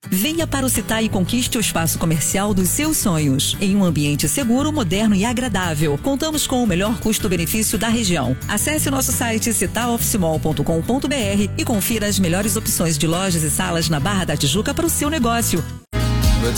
Venha para o Citai e conquiste o espaço comercial dos seus sonhos. Em um ambiente seguro, moderno e agradável. Contamos com o melhor custo-benefício da região. Acesse nosso site citaofficemall.com.br e confira as melhores opções de lojas e salas na Barra da Tijuca para o seu negócio.